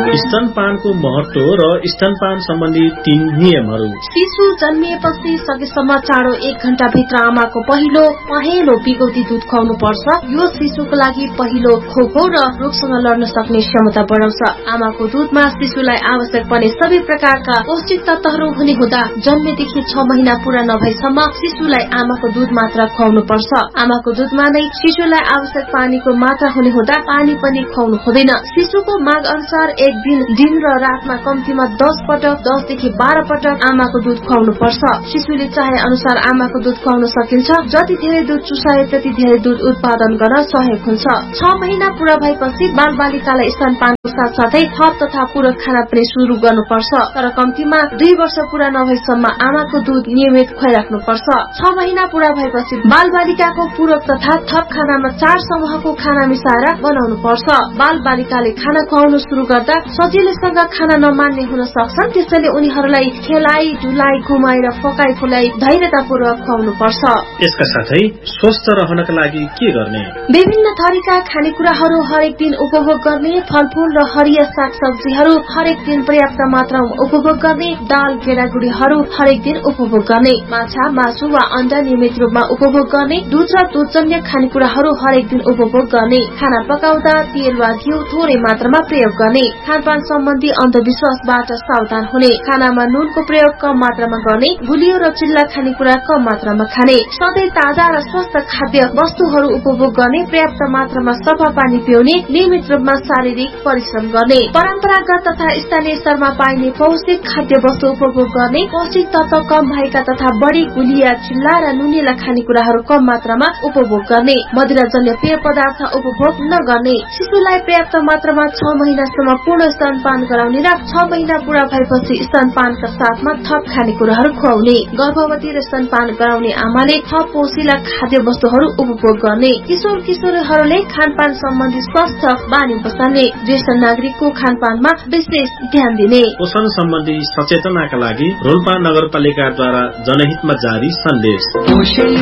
स्तनपानको महत्व र स्तनपान सम्बन्धी 3 नियमहरू। शिशु जन्मिएपछि सकेसम्म चाँडो 1 घण्टा भित्र आमाको पहिलो पहेँलो बिगौती दूध खुवाउनु पर्छ। यो शिशुको लागि पहिलो खोप हो र रोगसँग लड्न सक्ने क्षमता बढाउँछ। आमाको दूधमा शिशुलाई आवश्यक पर्ने सबै प्रकारका पौष्टिक तत्वहरू हुने हुँदा जन्मेदेखि 6 महिना पूरा नभएसम्म शिशुलाई आमाको दूध मात्र खुवाउनु पर्छ। आमाको दूधमा नै शिशुलाई आवश्यक पानीको मात्रा हुने हुँदा पानी पनि खुवाउनु हुँदैन। शिशुको माग अनुसार एक दिन र रातमा कम्तीमा 10 पटक 10 देखि 12 पटक आमाको दूध खुवाउनु पर्छ। शिशुले चाहे अनुसार आमाको दूध खुवाउन सकिन्छ। जति धेरै दूध चुसाए त्यति धेरै दूध उत्पादन गर्न सहयोग हुन्छ। 6 महिना पूरा भएपछि बालबालिकालाई स्तनपानको साथसाथै थप तथा पूरक खाना पनि शुरू गर्नुपर्छ। तर कम्तीमा 2 वर्ष पूरा नभएसम्म आमाको दूध नियमित खुवाइराख्नु पर्छ। 6 महिना पूरा भएपछि बालबालिकाको पूरक तथा थप खानामा 4 समूहको खाना मिसाएर बनाउनु पर्छ। बालबालिकाले खाना खुवाउनु शुरू गर्दा सजिलैसँग खाना नमान्ने हुन सक्छन्। त्यसैले उनीहरूलाई खेलाइ डुलाइ घुमाएर फकाइ फुलाइ धैर्यतापूर्वक खुवाउनु पर्छ। यसका साथै स्वस्थ रहनका लागि के गर्ने? विभिन्न थरीका खानेकुराहरू हरेक दिन उपभोग गर्ने, फलफूल र हरिया सागसब्जीहरू हरेक दिन पर्याप्त मात्रामा उपभोग गर्ने, दाल गेडागुडीहरू हरेक दिन उपभोग गर्ने, माछा मासु वा अण्डा नियमित रूपमा उपभोग गर्ने, दूध र दूधजन्य खानेकुराहरू हरेक दिन उपभोग गर्ने, खाना पकाउँदा तेल वा घिउ थोरै मात्रामा प्रयोग गर्ने, खानपान सम्बन्धी अन्धविश्वासबाट सावधान हुने, खानामा नुनको प्रयोग कम मात्रामा गर्ने, गुलियो र चिल्ला खानेकुरा कम मात्रामा खाने, सधैँ ताजा र स्वस्थ खाद्य वस्तुहरू उपभोग गर्ने, पर्याप्त मात्रामा सफा पानी पिउने, नियमित रूपमा शारीरिक परिश्रम गर्ने, परम्परागत तथा स्थानीय स्तरमा पाइने पौष्टिक खाद्य वस्तु उपभोग गर्ने, पौष्टिक तत्व कम भएका तथा बढी गुलिया चिल्ला र नुनिला खानेकुराहरू कम मात्रामा उपभोग गर्ने, मदिराजन्य पेय पदार्थ उपभोग नगर्ने, शिशुलाई पर्याप्त मात्रामा 6 महिनासम्म पूर्ण स्तनपान गराउने र 6 महिना पूरा भएपछि स्तनपानका साथमा थप खानेकुराहरू खुवाउने, गर्भवती र स्तनपान गराउने आमाले थप पोषिला खाद्य वस्तुहरू उपभोग गर्ने, किशोर किशोरीहरूले खानपान सम्बन्धी स्वस्थ बानी बसाल्ने, ज्येष्ठ नागरिकको खानपानमा विशेष ध्यान दिने। पोषण सम्बन्धी सचेतनाका लागि रोल्पा नगरपालिकाद्वारा जनहितमा जारी सन्देश।